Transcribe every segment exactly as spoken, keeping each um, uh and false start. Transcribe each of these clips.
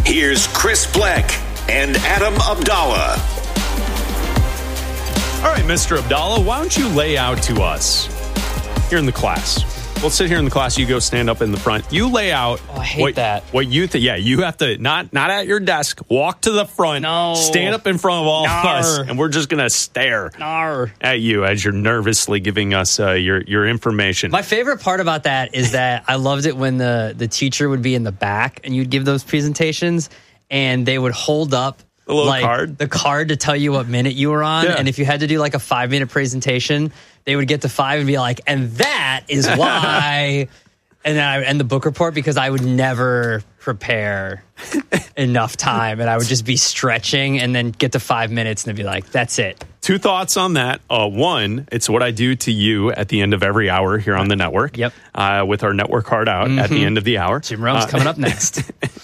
Here's Chris Black and Adam Abdallah. All right, Mister Abdallah, why don't you lay out to us here in the class? We'll sit here in the class. You go stand up in the front. You lay out. Oh, I hate what, that. What you think? Yeah, you have to not not at your desk. Walk to the front. No. Stand up in front of all Nar. of us, and we're just gonna stare Nar. at you as you're nervously giving us uh, your your information. My favorite part about that is that I loved it when the the teacher would be in the back and you'd give those presentations, and they would hold up the little like card, the card to tell you what minute you were on, yeah. and if you had to do like a five minute presentation, they would get to five and be like, and that is why. And then I end the book report because I would never prepare enough time, and I would just be stretching and then get to five minutes and then be like, that's it. Two thoughts on that. Uh, one, it's what I do to you at the end of every hour here on the network. Yep. Uh, with our network card out mm-hmm. at the end of the hour. Jim Rome's uh, coming up next.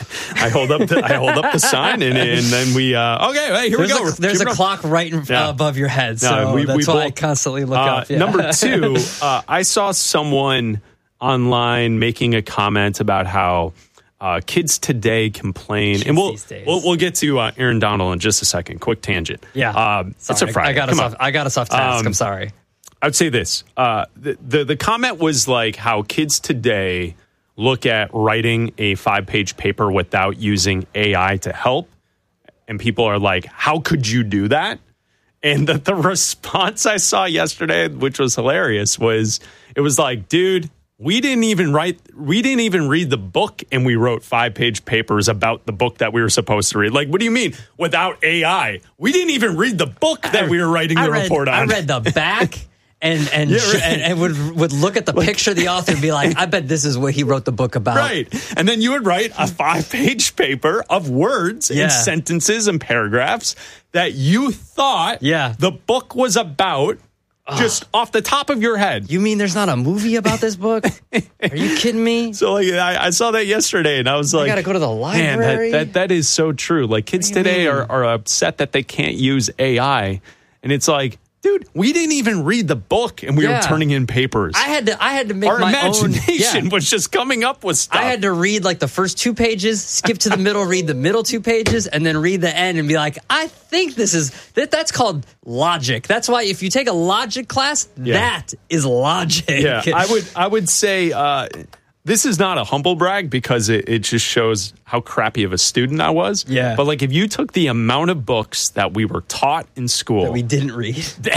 I hold up the I hold up the sign and, and then we uh, okay. Hey, here there's we go. A, there's Jim a Rome. clock right in, yeah. uh, above your head, so no, we, that's we why both, I constantly look uh, up. Yeah. Number two, uh, I saw someone online making a comment about how uh, kids today complain, kids and we'll, these days. we'll we'll get to uh, Aaron Donald in just a second. Quick tangent. Yeah, um, sorry, it's a Friday. I got Come us on. off. I got us off task. Um, I'm sorry. I'd say this: uh, the, the the comment was like how kids today look at writing a five page paper without using A I to help, and people are like, "How could you do that?" And the, the response I saw yesterday, which was hilarious, was it was like, dude, we didn't even write, we didn't even read the book, and we wrote five page papers about the book that we were supposed to read. Like, what do you mean without A I? We didn't even read the book that I, we were writing the I read, report on. I read the back. And and, yeah, right. and and would would look at the like, picture of the author and be like, I bet this is what he wrote the book about. Right. And then you would write a five-page paper of words yeah. and sentences and paragraphs that you thought yeah. the book was about just oh. off the top of your head. You mean there's not a movie about this book? Are you kidding me? So like, I, I saw that yesterday and I was like, I got to go to the library. Man, that, that, that is so true. Like kids today are, are upset that they can't use A I. And it's like, dude, we didn't even read the book, and we yeah. were turning in papers. I had to. I had to make Our my imagination own, yeah. was just coming up with stuff. I had to read like the first two pages, skip to the middle, read the middle two pages, and then read the end and be like, I think this is that. That's called logic. That's why if you take a logic class, yeah. that is logic. Yeah, I would. I would say. Uh, This is not a humble brag because it, it just shows how crappy of a student I was. Yeah. But like if you took the amount of books that we were taught in school that we didn't read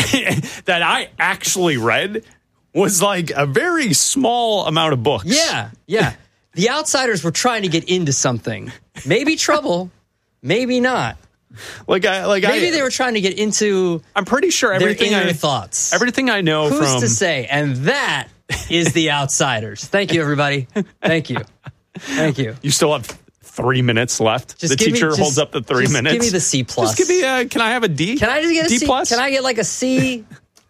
that I actually read was like a very small amount of books. Yeah. Yeah. The outsiders were trying to get into something. Maybe trouble, maybe not. Like I like maybe I, they were trying to get into I'm pretty sure everything their inner I thoughts. Everything I know Who's from to say? And that is the outsiders. Thank you, everybody. Thank you. Thank you. You still have three minutes left. Just the give teacher me, just, holds up the three just minutes. Give me the C plus. Just give me a, can I have a D? Can I just get a D C? plus? Can I get like a C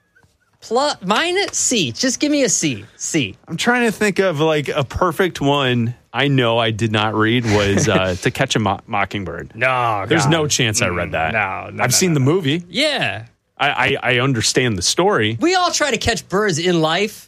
plus minus C? Just give me a C. C. I'm trying to think of like a perfect one. I know I did not read was uh, To Catch a Mo- Mockingbird. No, there's God. no chance I read that. No, no I've no, seen no, the no. movie. Yeah, I, I I understand the story. We all try to catch birds in life.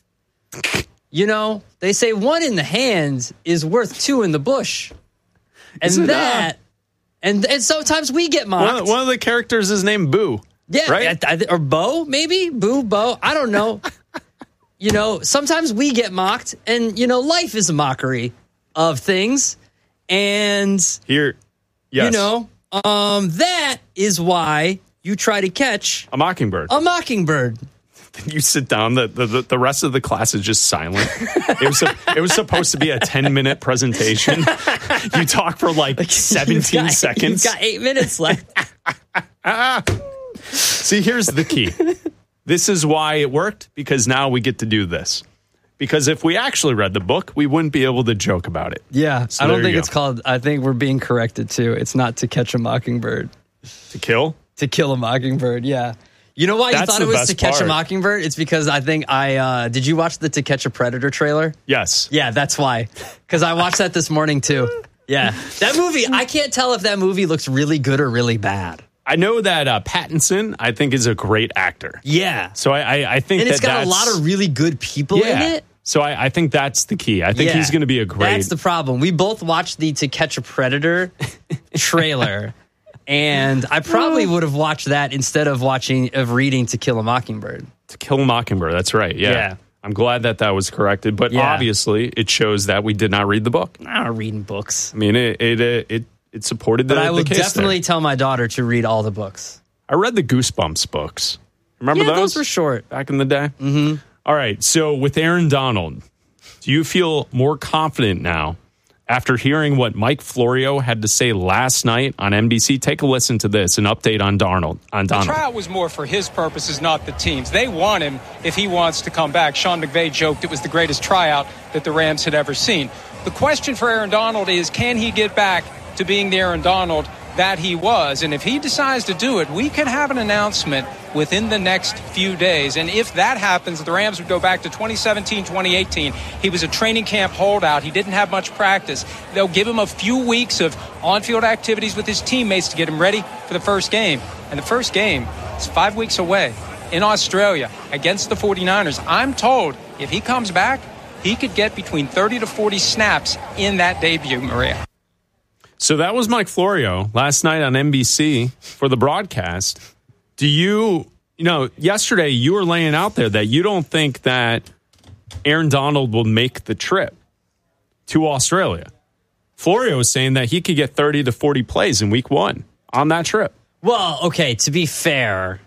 You know, they say one in the hand is worth two in the bush, and Isn't that, uh, and and sometimes we get mocked. One of, one of the characters is named Boo. Yeah, right? I, I, or Bo, maybe Boo, Bo. I don't know. You know, sometimes we get mocked, and you know, life is a mockery of things, and here, yes. you know, um, that is why you try to catch a mockingbird. A mockingbird. You sit down. The, the the rest of the class is just silent. It was it was supposed to be a ten minute presentation. You talk for like seventeen got, seconds. You've got eight minutes left. See, here's the key. This is why it worked, because now we get to do this. Because if we actually read the book, we wouldn't be able to joke about it. Yeah, so I don't think go. it's called. I think we're being corrected too. It's not To Catch a Mockingbird. To kill? To Kill a Mockingbird. Yeah. You know why you That's thought it was To Catch part. a Mockingbird? It's because I think I uh, did. You watch the To Catch a Predator trailer? Yes. Yeah, that's why. Because I watched that this morning too. Yeah, that movie. I can't tell if that movie looks really good or really bad. I know that uh, Pattinson, I think, is a great actor. Yeah. So I, I, I think and that it's got that's, a lot of really good people yeah. in it. So I, I think that's the key. I think Yeah, he's going to be a great. That's the problem. We both watched the To Catch a Predator trailer, and I probably would have watched that instead of watching of reading To Kill a Mockingbird. To Kill a Mockingbird. That's right. Yeah. Yeah. I'm glad that that was corrected, but Yeah. obviously it shows that we did not read the book. I'm not reading books, I mean, it it it, it, it supported the. but I will the case definitely there. tell my daughter to read all the books. I read the Goosebumps books. Remember Yeah, those? those were short. Back in the day. Mm-hmm. All right. So with Aaron Donald, do you feel more confident now after hearing what Mike Florio had to say last night on N B C? Take a listen to this, an update on Darnold. On The Donald. tryout was more for his purposes, not the team's. They want him if he wants to come back. Sean McVay joked it was the greatest tryout that the Rams had ever seen. The question for Aaron Donald is, can he get back to being the Aaron Donald that he was? And if he decides to do it, we could have an announcement within the next few days. And if that happens, the Rams would go back to twenty seventeen, twenty eighteen. He was a training camp holdout. He didn't have much practice. They'll give him a few weeks of on-field activities with his teammates to get him ready for the first game. And the first game is five weeks away in Australia against the forty-niners. I'm told if he comes back, he could get between thirty to forty snaps in that debut, Maria. So that was Mike Florio last night on N B C for the broadcast. Do you, you know, yesterday you were laying out there that you don't think that Aaron Donald will make the trip to Australia. Florio was saying that he could get thirty to forty plays in week one on that trip. Well, okay, to be fair,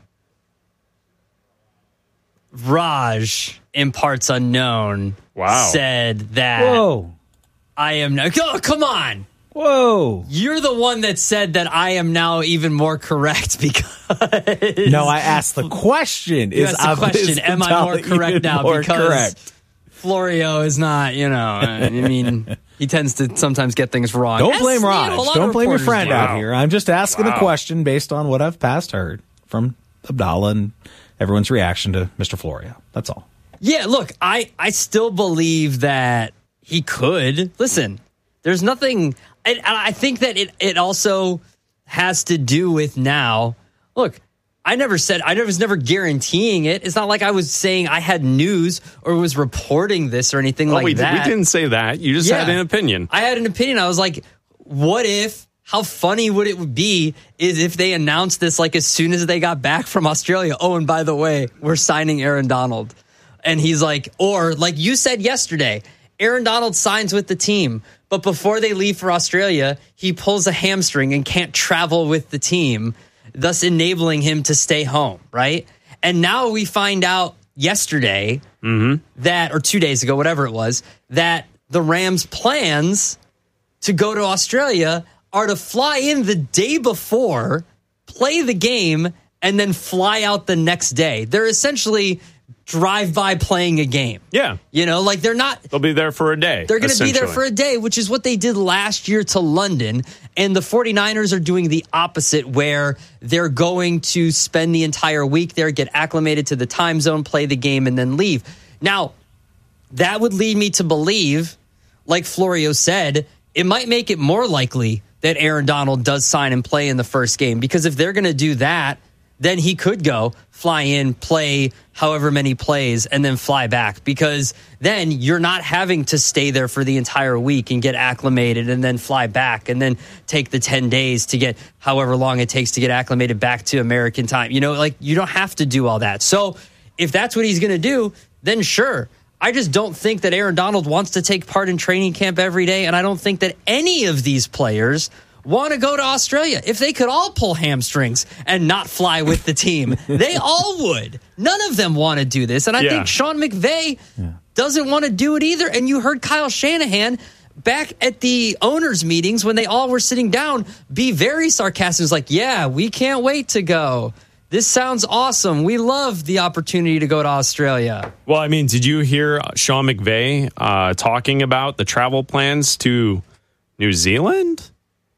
Raj, in parts unknown, Wow. said that Whoa. I am now. Oh, come on. Whoa. You're the one that said that I am now even more correct because. No, I asked the question. You Is asked the I'm- question, is am I Donald more correct even now? more Because correct? Florio is not, you know, I mean, he tends to sometimes get things wrong. Don't As, blame you know, a Raj. lot of Don't blame your reporters friend do. out here. I'm just asking Wow. a question based on what I've past heard from Abdallah and everyone's reaction to Mister Florio. That's all. Yeah, look, I, I still believe that he could. Listen, there's nothing. And I think that it, it also has to do with now. Look, I never said, I was never guaranteeing it. It's not like I was saying I had news or was reporting this or anything Oh, like we, that. we didn't say that. You just Yeah. had an opinion. I had an opinion. I was like, what if, how funny would it be is if they announced this like as soon as they got back from Australia? Oh, and by the way, we're signing Aaron Donald. And he's like, or like you said yesterday, Aaron Donald signs with the team, but before they leave for Australia, he pulls a hamstring and can't travel with the team, thus enabling him to stay home, right? And now we find out yesterday that, or two days ago, whatever it was, that the Rams' plans to go to Australia are to fly in the day before, play the game, and then fly out the next day. They're essentially drive-by playing a game. Yeah. You know, like they're not... They'll be there for a day. They're going to be there essentially. for a day, which is what they did last year to London. And the forty-niners are doing the opposite, where they're going to spend the entire week there, get acclimated to the time zone, play the game, and then leave. Now, that would lead me to believe, like Florio said, it might make it more likely that Aaron Donald does sign and play in the first game. Because if they're going to do that, then he could go fly in, play however many plays, and then fly back. Because then you're not having to stay there for the entire week and get acclimated and then fly back and then take the ten days to get however long it takes to get acclimated back to American time. You know, like you don't have to do all that. So if that's what he's going to do, then sure. I just don't think that Aaron Donald wants to take part in training camp every day. And I don't think that any of these players want to go to Australia. If they could all pull hamstrings and not fly with the team, they all would. None of them want to do this. And I Yeah. think Sean McVay doesn't want to do it either. And you heard Kyle Shanahan back at the owners' meetings when they all were sitting down be very sarcastic. It was like, yeah, we can't wait to go. This sounds awesome. We love the opportunity to go to Australia. Well, I mean, did you hear Sean McVay uh, talking about the travel plans to New Zealand?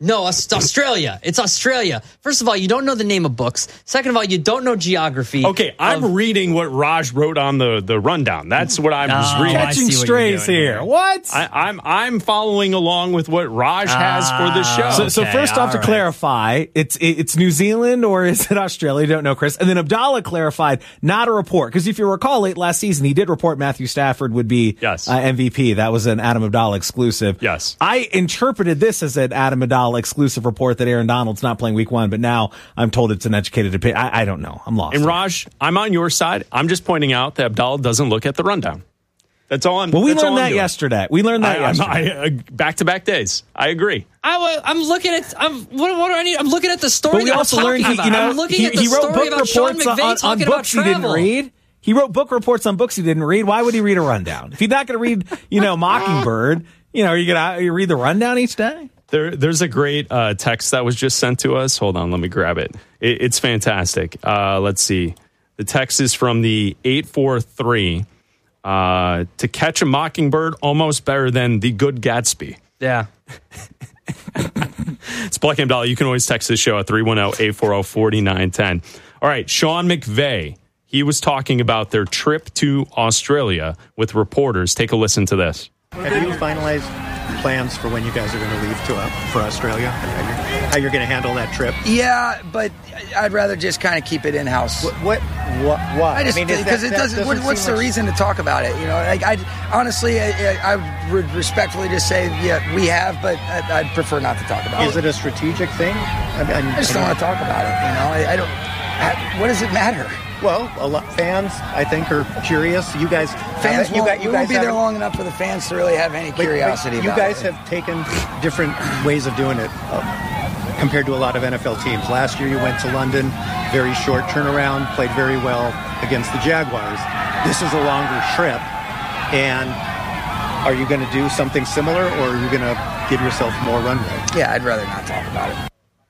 No, Aus- Australia. It's Australia. First of all, you don't know the name of books. Second of all, you don't know geography. Okay, I'm of- reading what Raj wrote on the, the rundown. That's what I was Oh, reading. I see Catching what you're strays doing here. here. What? I, I'm I'm following along with what Raj has for the show. So, so Okay, first off, all to right. clarify, it's it, it's New Zealand or is it Australia? Don't know, Chris. And then Abdallah clarified, not a report, because if you recall, late last season he did report Matthew Stafford would be Yes. uh, M V P. That was an Adam Abdallah exclusive. Yes. I interpreted this as an Adam Abdallah exclusive report that Aaron Donald's not playing Week One, but now I'm told it's an educated opinion. I, I don't know. I'm lost. And Raj, I'm on your side. I'm just pointing out that Abdallah doesn't look at the rundown. That's all I'm. well, we that's all learned I'm that doing. yesterday. We learned that I, I'm, yesterday. I, uh, back-to-back days. I agree. I, wa- I'm looking at. I'm. What, what do I need? I'm looking at the story. But we that also we're learned, talking he, about. you know, I'm looking he, at the he wrote story book about Sean reports McVay on, on talking books about he didn't travel. read. He wrote book reports on books he didn't read. Why would he read a rundown? If he's not going to read, you know, Mockingbird, you know, are you going to you read the rundown each day? There, there's a great uh, text that was just sent to us. Hold on, let me grab it. it it's fantastic. Uh, let's see. The text is from the eight four three. Uh, to catch a mockingbird, almost better than The Good Gatsby. Yeah. It's Black and Dollar. You can always text the show at three one zero, eight four zero, four nine one zero. All right, Sean McVay. He was talking about their trip to Australia with reporters. Take a listen to this. Have you finalized plans for when you guys are going to leave to uh, for Australia? How you're going to handle that trip? Yeah, but I'd rather just kind of keep it in house. What? what, what why? I just mean, is because that- it that doesn't. what, what's seem the like- reason to talk about it? You know, like I honestly, I, I would respectfully just say, yeah, we have, but I, I'd prefer not to talk about Is it. it a strategic thing? I, mean, I just don't want to talk about it. You know, I, I don't. I, what does it matter? Well, a lot fans, I think, are curious. You guys, Fans you won't, got, you we guys won't be there haven't- long enough for the fans to really have any but- but curiosity You about guys it. have taken different ways of doing it uh, compared to a lot of N F L teams. Last year, you went to London, very short turnaround, played very well against the Jaguars. This is a longer trip, and are you going to do something similar, or are you going to give yourself more runway? Yeah, I'd rather not talk about it.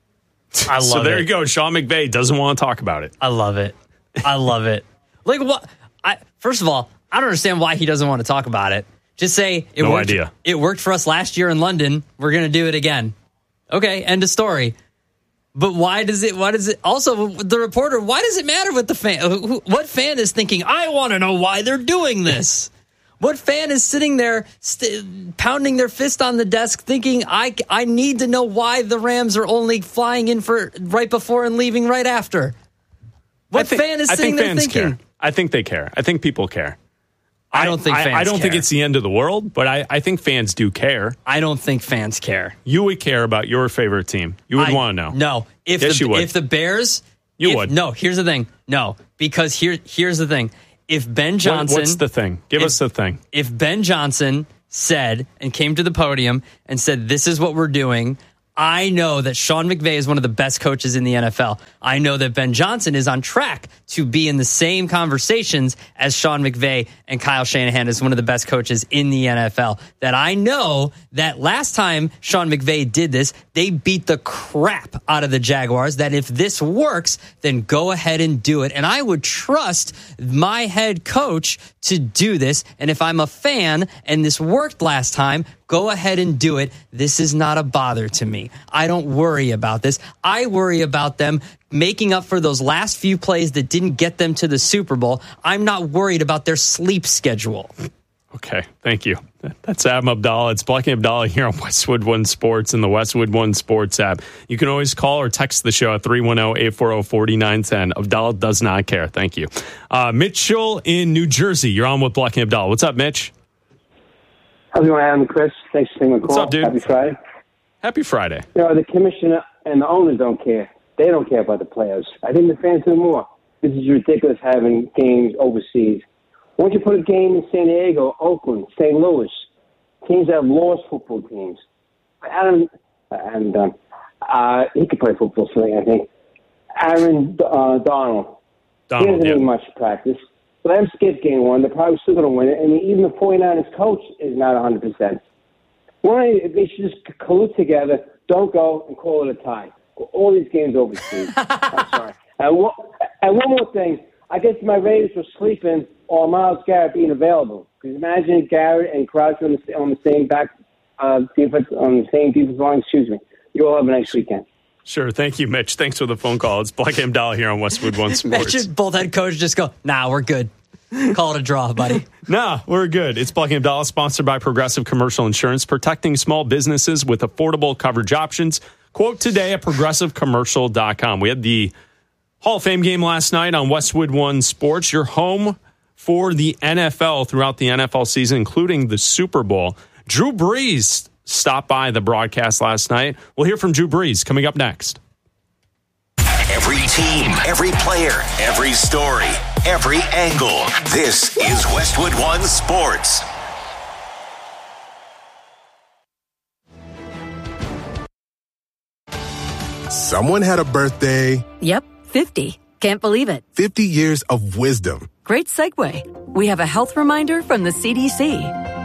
I love so there it. you go. Sean McVay doesn't want to talk about it. I love it. I love it. Like what? I first of all, I don't understand why he doesn't want to talk about it. Just say it No worked. idea. It worked for us last year in London. We're going to do it again. Okay, end of story. But why does it? Why does it? Also, the reporter. Why does it matter what the fan? who- What fan is thinking? I want to know why they're doing this. What fan is sitting there st- pounding their fist on the desk, thinking I I need to know why the Rams are only flying in for right before and leaving right after? What I think, fan is I sitting think there fans thinking? care. I think they care. I think people care. I don't think I, fans I don't think care. it's the end of the world, but I, I think fans do care. I don't think fans care. You would care about your favorite team. You would I- want to know. No, if Yes, the you would. if the Bears, You if- would. No, here's the thing. No, because here here's the thing. If Ben What- Johnson, what's the thing? Give if- us the thing. if Ben Johnson said and came to the podium and said, "This is what we're doing," I know that Sean McVay is one of the best coaches in the N F L. I know that Ben Johnson is on track to be in the same conversations as Sean McVay and Kyle Shanahan is one of the best coaches in the N F L. That I know that last time Sean McVay did this, they beat the crap out of the Jaguars. That if this works, then go ahead and do it. And I would trust my head coach to do this. And if I'm a fan and this worked last time, go ahead and do it. This is not a bother to me. I don't worry about this. I worry about them making up for those last few plays that didn't get them to the Super Bowl. I'm not worried about their sleep schedule. Okay, thank you. That's Adam Abdallah. It's Blackie Abdallah here on Westwood One Sports and the Westwood One Sports app. You can always call or text the show at three one zero, eight four zero, four nine one zero. Abdallah does not care. Thank you. Uh, Mitchell in New Jersey. You're on with Blackie Abdallah. What's up, Mitch? How's it going, Adam? Chris, thanks for taking my call. What's up, dude? Happy Friday. Happy Friday. You know, the commissioner and the owner don't care. They don't care about the players. I think the fans do more. This is ridiculous having games overseas. Why don't you put a game in San Diego, Oakland, Saint Louis, teams that have lost football teams? Adam, and um, uh, he could play football something, I think. Aaron uh, Donald. He Donald, doesn't yeah. need much practice. Let him skip game one. They're probably still going to win it. And even the 49ers coach is not one hundred percent. Why they should just collude together, don't go and call it a tie. All these games overseas. I'm sorry. And one, and one more thing. I guess my Raiders were sleeping or Myles Garrett being available. Because imagine Garrett and Crosby on the, on the same back uh, defense on the same defense line. Excuse me. You all have a nice weekend. Sure. Thank you, Mitch. Thanks for the phone call. It's Black Abdallah here on Westwood One Sports. Imagine both head coaches just go, nah, we're good. Call it a draw, buddy. Nah, we're good. It's Black Abdallah, sponsored by Progressive Commercial Insurance, protecting small businesses with affordable coverage options. Quote today at progressive commercial dot com. We had the Hall of Fame game last night on Westwood One Sports. Your home for the N F L throughout the N F L season, including the Super Bowl. Drew Brees stopped by the broadcast last night. We'll hear from Drew Brees coming up next. Every team, every player, every story, every angle. This is Westwood One Sports. Someone had a birthday. Yep, fifty. Can't believe it. fifty years of wisdom. Great segue. We have a health reminder from the C D C.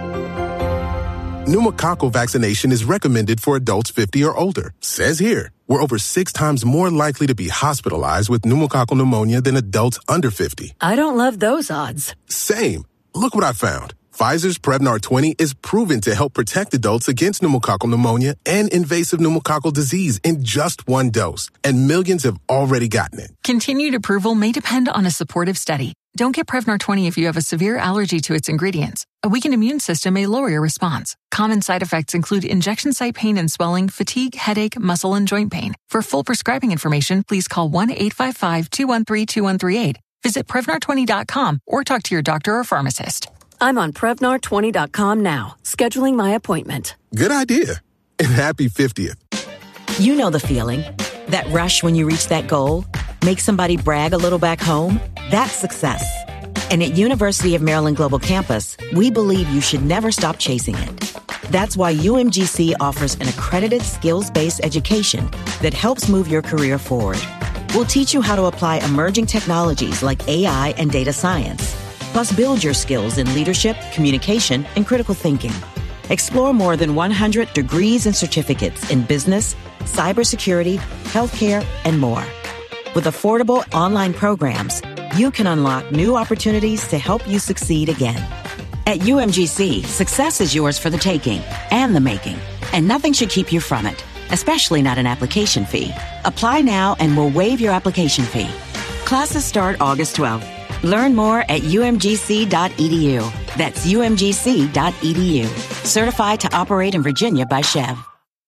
Pneumococcal vaccination is recommended for adults fifty or older. Says here, we're over six times more likely to be hospitalized with pneumococcal pneumonia than adults under fifty. I don't love those odds. Same. Look what I found. Pfizer's Prevnar twenty is proven to help protect adults against pneumococcal pneumonia and invasive pneumococcal disease in just one dose. And millions have already gotten it. Continued approval may depend on a supportive study. Don't get Prevnar twenty if you have a severe allergy to its ingredients. A weakened immune system may lower your response. Common side effects include injection site pain and swelling, fatigue, headache, muscle, and joint pain. For full prescribing information, please call one eight five five, two one three, two one three eight. Visit Prevnar twenty dot com or talk to your doctor or pharmacist. I'm on Prevnar twenty dot com now, scheduling my appointment. Good idea. And happy fiftieth. You know the feeling. That rush when you reach that goal. Make somebody brag a little back home. That's success. And at University of Maryland Global Campus, we believe you should never stop chasing it. That's why U M G C offers an accredited skills-based education that helps move your career forward. We'll teach you how to apply emerging technologies like A I and data science. Plus, build your skills in leadership, communication, and critical thinking. Explore more than one hundred degrees and certificates in business, cybersecurity, healthcare, and more. With affordable online programs, you can unlock new opportunities to help you succeed again. At U M G C, success is yours for the taking and the making, and nothing should keep you from it, especially not an application fee. Apply now and we'll waive your application fee. Classes start August twelfth. Learn more at U M G C dot E D U. That's U M G C dot E D U. Certified to operate in Virginia by Chev.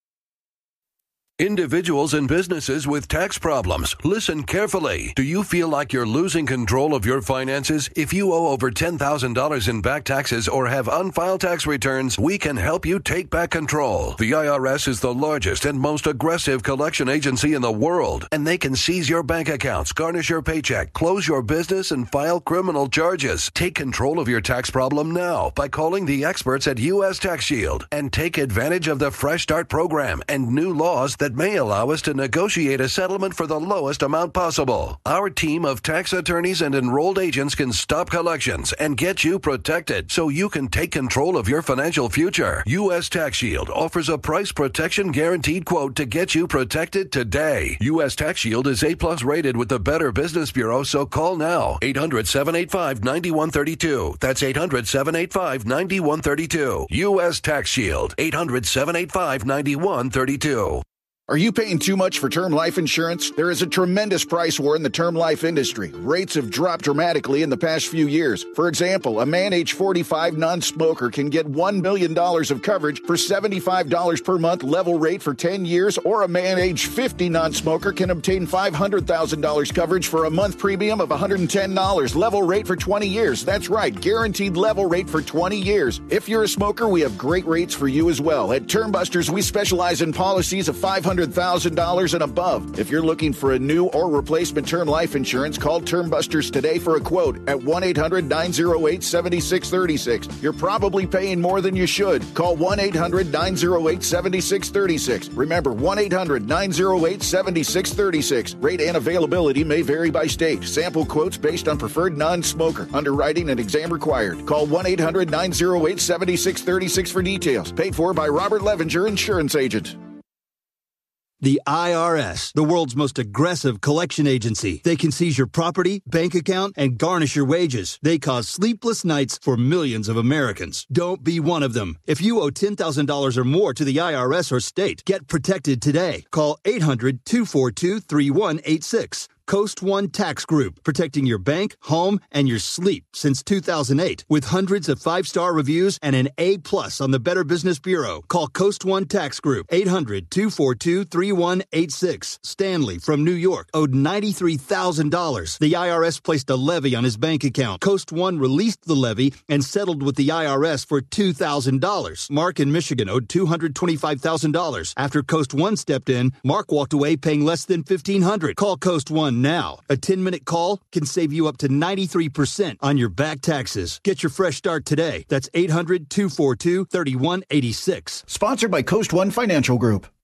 Individuals and businesses with tax problems, listen carefully. Do you feel like you're losing control of your finances? If you owe over ten thousand dollars in back taxes or have unfiled tax returns, we can help you take back control. The I R S is the largest and most aggressive collection agency in the world, and they can seize your bank accounts, garnish your paycheck, close your business, and file criminal charges. Take control of your tax problem now by calling the experts at U S Tax Shield and take advantage of the Fresh Start program and new laws that may allow us to negotiate a settlement for the lowest amount possible. Our team of tax attorneys and enrolled agents can stop collections and get you protected so you can take control of your financial future. U S Tax Shield offers a price protection guaranteed quote to get you protected today. U S Tax Shield is A plus rated with the Better Business Bureau, so call now. eight hundred, seven eight five, nine one three two. That's eight hundred, seven eight five, nine one three two. U S Tax Shield. eight hundred, seven eight five, nine one three two. Are you paying too much for term life insurance? There is a tremendous price war in the term life industry. Rates have dropped dramatically in the past few years. For example, a man age forty-five non-smoker can get one million dollars of coverage for seventy-five dollars per month level rate for ten years, or a man age fifty non-smoker can obtain five hundred thousand dollars coverage for a month premium of one hundred ten dollars level rate for twenty years. That's right, guaranteed level rate for twenty years. If you're a smoker, we have great rates for you as well. At Term Busters, we specialize in policies of five hundred thousand dollars and above. If you're looking for a new or replacement term life insurance, call Term Busters today for a quote at one eight hundred, nine oh eight, seven six three six. You're probably paying more than you should. Call one eight hundred, nine oh eight, seven six three six. Remember, one eight hundred, nine oh eight, seven six three six. Rate and availability may vary by state. Sample quotes based on preferred non-smoker. Underwriting and exam required. Call one eight hundred, nine oh eight, seven six three six. seven six three six for details. Paid for by Robert Levinger, insurance agent. One eight hundred, nine oh eight, seven six three six. Paid for by Robert Levinger, insurance agent. Paid for by Robert Levinger, insurance agent. Paid for by Robert Levinger, insurance agent. Paid for by Robert Levinger, insurance agent. The I R S, the world's most aggressive collection agency. They can seize your property, bank account, and garnish your wages. They cause sleepless nights for millions of Americans. Don't be one of them. If you owe ten thousand dollars or more to the I R S or state, get protected today. Call eight hundred, two four two, three one eight six. Coast One Tax Group, protecting your bank, home, and your sleep since two thousand eight. With hundreds of five-star reviews and an A-plus on the Better Business Bureau. Call Coast One Tax Group, eight hundred, two four two, three one eight six. Stanley from New York owed ninety-three thousand dollars. The I R S placed a levy on his bank account. Coast One released the levy and settled with the I R S for two thousand dollars. Mark in Michigan owed two hundred twenty-five thousand dollars. After Coast One stepped in, Mark walked away paying less than fifteen hundred dollars. Call Coast One now. A ten-minute call can save you up to ninety-three percent on your back taxes. Get your fresh start today. That's eight hundred, two four two, three one eight six. Sponsored by Coast One Financial Group.